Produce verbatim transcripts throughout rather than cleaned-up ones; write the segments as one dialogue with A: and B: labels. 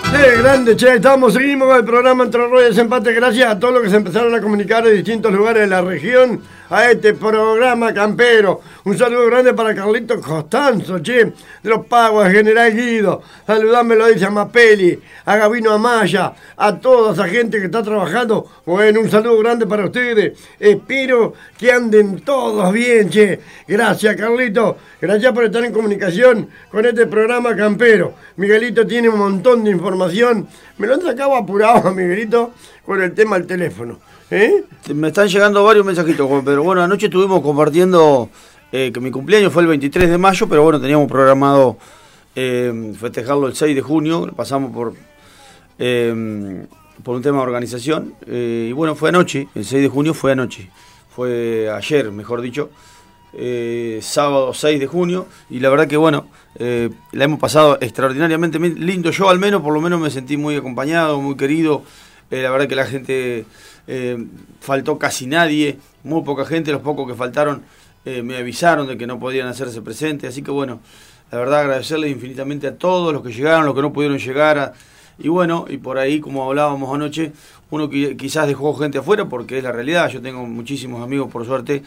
A: Qué grande, che, estamos, seguimos con el programa Entre Arroyo y Desempate. Gracias a todos los que se empezaron a comunicar de distintos lugares de la región a este programa campero. Un saludo grande para Carlitos Costanzo, che, de los Pagos, General Guido. Saludame, lo dice a Mapeli, a Gabino Amaya, a toda esa gente que está trabajando. Bueno, un saludo grande para ustedes. Espero que anden todos bien, che. Gracias, Carlito. Gracias por estar en comunicación con este programa campero. Miguelito tiene un montón de información. Me lo han sacado apurado, Miguelito, con el tema del teléfono. ¿Eh?
B: Me están llegando varios mensajitos, Juan Pedro. Bueno, anoche estuvimos compartiendo eh, que mi cumpleaños fue el veintitrés de mayo, pero bueno, teníamos programado eh, festejarlo el seis de junio. Pasamos por eh, por un tema de organización. Eh, y bueno, fue anoche, el seis de junio fue anoche. Fue ayer, mejor dicho. Eh, sábado seis de junio. Y la verdad que bueno, eh, la hemos pasado extraordinariamente lindo. Yo al menos, por lo menos me sentí muy acompañado, muy querido. Eh, la verdad que la gente... Eh, faltó casi nadie, muy poca gente, los pocos que faltaron eh, me avisaron de que no podían hacerse presentes, así que bueno, la verdad agradecerles infinitamente a todos los que llegaron, los que no pudieron llegar, a, y bueno, y por ahí como hablábamos anoche, uno que quizás dejó gente afuera porque es la realidad, yo tengo muchísimos amigos por suerte,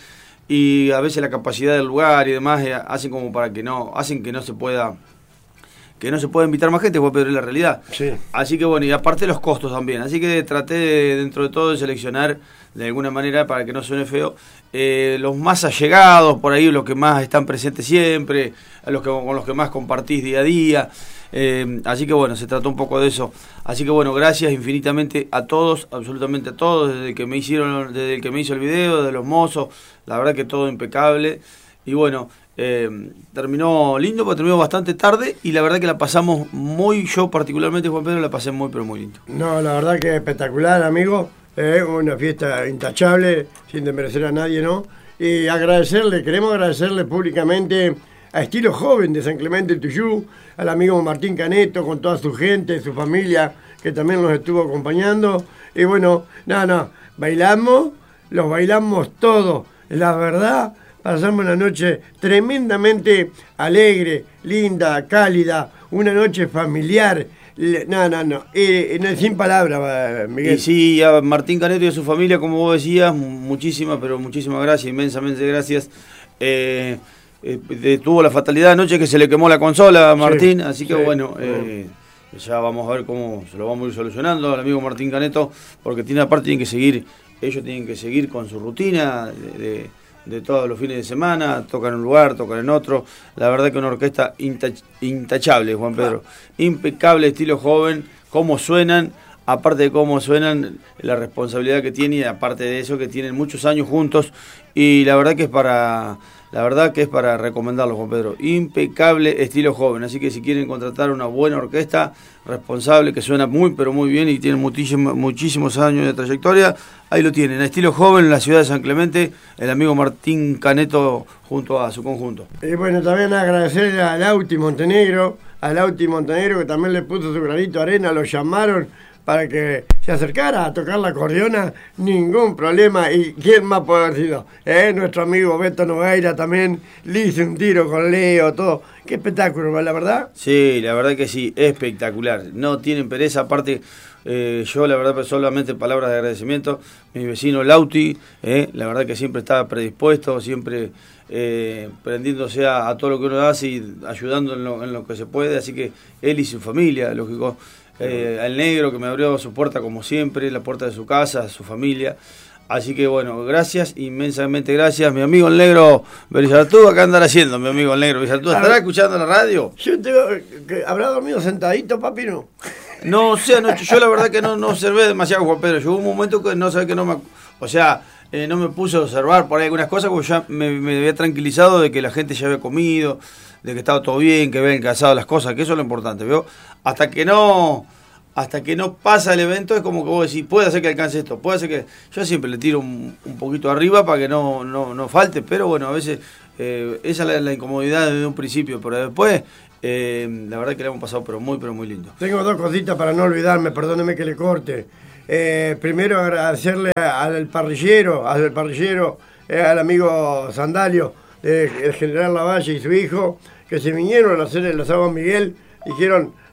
B: y a veces la capacidad del lugar y demás eh, hacen como para que no, hacen que no se pueda... que no se puede invitar más gente, pero es la realidad.
A: Sí.
B: Así que bueno, y aparte los costos también. Así que traté de, dentro de todo de seleccionar de alguna manera, para que no suene feo, eh, los más allegados, por ahí los que más están presentes siempre, a los que, con los que más compartís día a día. Eh, así que bueno, se trató un poco de eso. Así que bueno, gracias infinitamente a todos, absolutamente a todos, desde que me hicieron, desde el que me hizo el video, de los mozos, la verdad que todo impecable. Y bueno, eh, terminó lindo, porque terminó bastante tarde y la verdad que la pasamos muy, yo particularmente, Juan Pedro, la pasé muy, pero muy lindo.
A: No, la verdad que espectacular, amigo. Eh, una fiesta intachable, sin desmerecer a nadie, ¿no? Y agradecerle, queremos agradecerle públicamente a Estilo Joven de San Clemente del Tuyú, al amigo Martín Caneto, con toda su gente, su familia, que también nos estuvo acompañando. Y bueno, no, no, bailamos, los bailamos todos, la verdad. Pasamos una noche tremendamente alegre, linda, cálida, una noche familiar. No, no, no, eh, no sin palabras, Miguel.
B: Y sí, a Martín Caneto y a su familia, como vos decías, muchísimas, pero muchísimas gracias, inmensamente gracias. Eh, eh, tuvo la fatalidad anoche que se le quemó la consola a Martín, sí, así que sí, bueno, eh, ya vamos a ver cómo se lo vamos a ir solucionando al amigo Martín Caneto, porque tiene aparte, tienen que seguir, ellos tienen que seguir con su rutina de... de de todos los fines de semana, tocan en un lugar, tocan en otro, la verdad que una orquesta intach intachable, Juan Pedro, impecable, estilo joven, cómo suenan, aparte de cómo suenan, la responsabilidad que tienen, y aparte de eso que tienen muchos años juntos, y la verdad que es para... La verdad que es para recomendarlo, Juan Pedro. Impecable estilo joven. Así que si quieren contratar una buena orquesta responsable, que suena muy, pero muy bien y tiene muchísimos, muchísimos años de trayectoria, ahí lo tienen. Estilo joven en la ciudad de San Clemente, el amigo Martín Caneto junto a su conjunto.
A: Y bueno, también agradecer a Lauti Montenegro, a Lauti Montenegro que también le puso su granito de arena, lo llamaron para que se acercara a tocar la acordeona, ningún problema. ¿Y quién más puede haber sido? ¿Eh? Nuestro amigo Beto Nogueira también le hizo un tiro con Leo, todo. Qué espectáculo, la verdad.
B: Sí, la verdad que sí, espectacular. No tienen pereza, aparte, eh, yo la verdad solamente palabras de agradecimiento. Mi vecino Lauti, eh, la verdad que siempre está predispuesto, siempre eh, prendiéndose a, a todo lo que uno hace y ayudando en lo, en lo que se puede. Así que él y su familia, lógico. Eh, al negro que me abrió su puerta como siempre, la puerta de su casa, su familia. Así que bueno, gracias, inmensamente gracias. Mi amigo el negro Berizartúa, ¿qué andará haciendo mi amigo el negro Berizartúa? ¿Estará escuchando la radio?
A: Yo tengo, que ¿habrá dormido sentadito, papi? No.
B: No, o sea, no, yo la verdad que no, no observé demasiado, Juan Pedro. Llegó un momento que no sabía que no me... O sea, eh, no me puse a observar por ahí algunas cosas porque ya me, me había tranquilizado de que la gente ya había comido, de que estaba todo bien, que habían casado las cosas, que eso es lo importante, ¿veo? Hasta que no... Hasta que no pasa el evento es como que vos decís, puede ser que alcance esto, puede ser que... Yo siempre le tiro un, un poquito arriba para que no, no, no falte, pero bueno, a veces eh, esa es la, la incomodidad desde un principio, pero después eh, la verdad que le hemos pasado pero muy, pero muy lindo.
A: Tengo dos cositas para no olvidarme, perdóneme que le corte. Eh, primero agradecerle al parrillero, al parrillero, eh, al amigo Sandalio, eh, el general Lavalle y su hijo, que se vinieron a hacer el asado a Miguel, dijeron...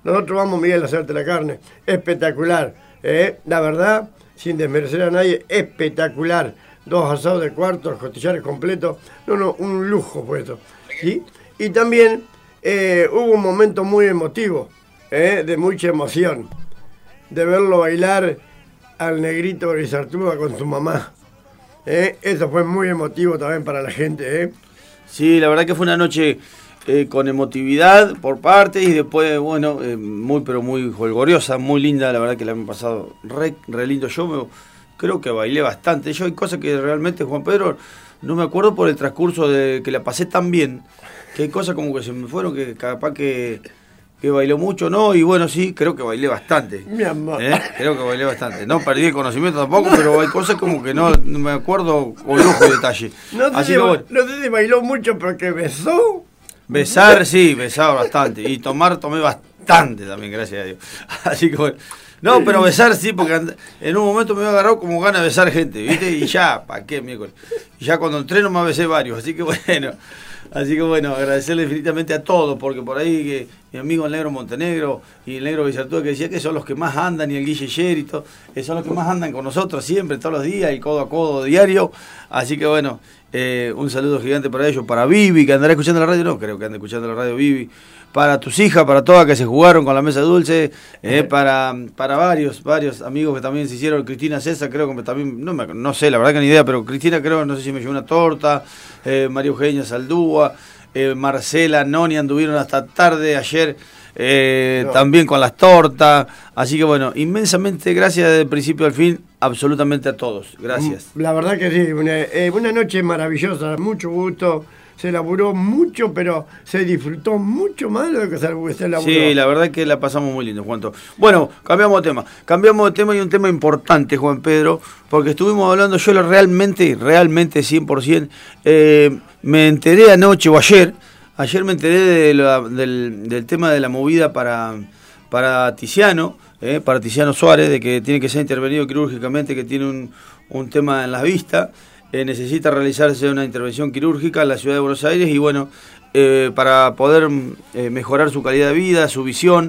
A: nosotros vamos, Miguel, a hacerte la carne. Espectacular. ¿eh? La verdad, sin desmerecer a nadie, espectacular. Dos asados de cuartos, costillares completos. No, no, un lujo puesto. ¿Sí? Y también eh, hubo un momento muy emotivo, ¿eh? de mucha emoción, de verlo bailar al negrito Grisartúa con su mamá. ¿eh? Eso fue muy emotivo también para la gente. ¿eh?
B: Sí, la verdad que fue una noche eh, con emotividad por parte y después, bueno, eh, muy pero muy jolgoriosa, muy linda, la verdad que la hemos pasado re, re lindo. Yo me, creo que bailé bastante. Yo hay cosas que realmente, Juan Pedro, no me acuerdo por el transcurso de que la pasé tan bien, que hay cosas como que se me fueron, que capaz que... que bailó mucho, ¿no? Y bueno, sí, creo que bailé bastante.
A: Mi amor.
B: ¿Eh? Creo que bailé bastante. No perdí el conocimiento tampoco, pero hay cosas como que no, no me acuerdo con lujo y detalle.
A: No sé,
B: Así
A: si,
B: que bueno.
A: no sé si bailó mucho, pero que besó.
B: Besar, sí, besar bastante. Y tomar, tomé bastante también, gracias a Dios. Así que bueno. No, pero besar sí, porque en un momento me había agarrado como ganas de besar gente, ¿viste? Y ya, ¿para qué, miércoles? Y ya cuando entré no me besé varios, así que bueno. Así que bueno, agradecerle infinitamente a todos, porque por ahí que mi amigo el Negro Montenegro y el Negro Grisartúa, que decía que son los que más andan, y el Guille Yer y todo, que son los que más andan con nosotros siempre, todos los días, y codo a codo diario. Así que bueno, eh, un saludo gigante para ellos, para Vivi, que andará escuchando la radio, no creo que ande escuchando la radio Vivi, para tus hijas, para todas que se jugaron con la mesa dulce, eh, para, para varios, varios amigos que también se hicieron, Cristina César, creo que también, no, me, no sé, la verdad que ni idea, pero Cristina creo, no sé si me llevó una torta, eh, María Eugenia Saldúa, eh, Marcela, Noni anduvieron hasta tarde ayer, eh, no. también con las tortas, así que bueno, inmensamente gracias desde el principio al fin, absolutamente a todos, gracias.
A: La verdad que sí, una, eh, una noche maravillosa, mucho gusto. Se laburó mucho, pero se disfrutó mucho más de lo que se laburó.
B: Sí, la verdad que la pasamos muy lindo, Juanto. Bueno, cambiamos de tema. Cambiamos de tema y un tema importante, Juan Pedro, porque estuvimos hablando, yo realmente, realmente cien por ciento, eh, me enteré anoche o ayer, ayer me enteré de la, del, del tema de la movida para, para Tiziano, eh, para Tiziano Suárez, de que tiene que ser intervenido quirúrgicamente, que tiene un, un tema en la vista. Eh, necesita realizarse una intervención quirúrgica en la ciudad de Buenos Aires y bueno, eh, para poder eh, mejorar su calidad de vida, su visión,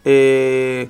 B: eh,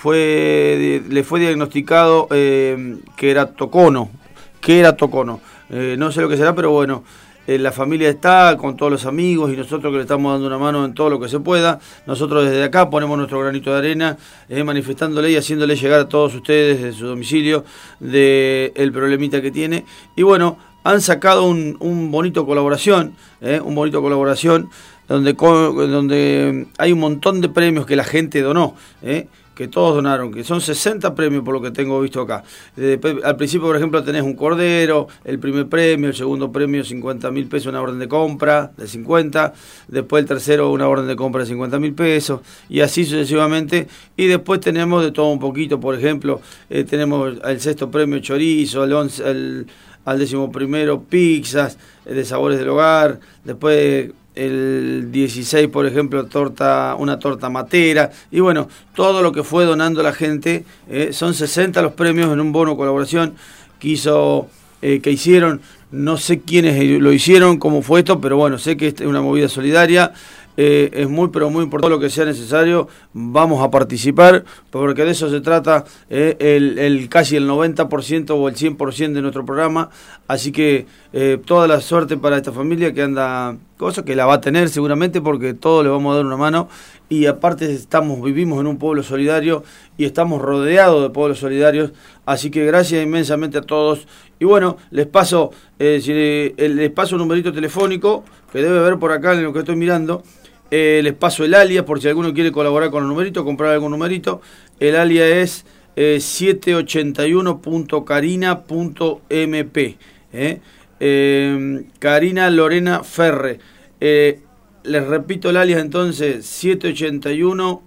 B: fue le fue diagnosticado eh, que era tocono, que era tocono, eh, no sé lo que será, pero bueno, eh, la familia está con todos los amigos y nosotros que le estamos dando una mano en todo lo que se pueda. Nosotros desde acá ponemos nuestro granito de arena, eh, manifestándole y haciéndole llegar a todos ustedes desde su domicilio de el problemita que tiene. Y bueno, han sacado un, un bonito colaboración, eh, un bonito colaboración donde, donde hay un montón de premios que la gente donó, eh, que todos donaron, que son sesenta premios por lo que tengo visto acá. Desde, al principio, por ejemplo, tenés un cordero, el primer premio, el segundo premio cincuenta mil pesos, una orden de compra de cincuenta, después el tercero una orden de compra de cincuenta mil pesos, y así sucesivamente. Y después tenemos de todo un poquito, por ejemplo, eh, tenemos el sexto premio chorizo, el once, el, al décimo primero pizzas eh, de sabores del hogar, después el dieciséis, por ejemplo, torta, una torta matera, y bueno, todo lo que fue donando la gente, eh, son sesenta los premios en un bono colaboración que hizo, eh, que hicieron, no sé quiénes lo hicieron, cómo fue esto, pero bueno, sé que es una movida solidaria. Eh, es muy pero muy importante, lo que sea necesario vamos a participar, porque de eso se trata, eh, el, el casi el noventa por ciento o el cien por ciento de nuestro programa, así que eh, toda la suerte para esta familia que anda, cosa que la va a tener seguramente, porque todos le vamos a dar una mano, y aparte estamos vivimos en un pueblo solidario y estamos rodeados de pueblos solidarios, así que gracias inmensamente a todos. Y bueno, les paso eh, si, eh, les paso un numerito telefónico que debe haber por acá en lo que estoy mirando. Eh, les paso el alias por si alguno quiere colaborar con el numerito, comprar algún numerito. El alias es eh, siete ochenta y uno punto carina punto m p, eh. eh, Karina Lorena Ferre. Eh, les repito el alias entonces, siete ochenta y uno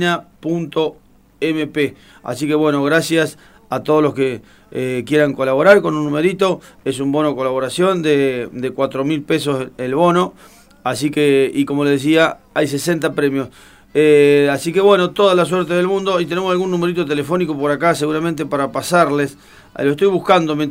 B: punto m p. Así que bueno, gracias a todos los que eh, quieran colaborar con un numerito. Es un bono colaboración de, de cuatro mil pesos el bono. Así que, y como les decía, hay sesenta premios. Eh, así que bueno, toda la suerte del mundo. Y tenemos algún numerito telefónico por acá seguramente para pasarles. Lo estoy buscando mientras